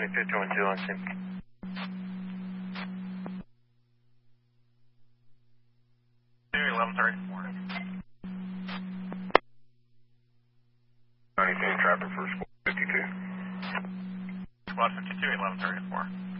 5012 on scene. 1134. 92, traffic for squad 52. Squad 52, 1134.